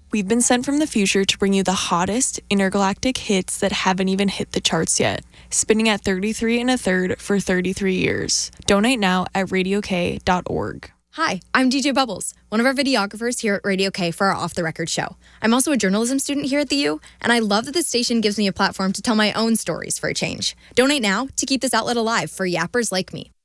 We've been sent from the future to bring you the hottest intergalactic hits that haven't even hit the charts yet, spinning at 33 and a third for 33 years. Donate now at radiok.org. Hi, I'm DJ Bubbles, one of our videographers here at Radio K for our Off the Record show. I'm also a journalism student here at the U, and I love that this station gives me a platform to tell my own stories for a change. Donate now to keep this outlet alive for yappers like me.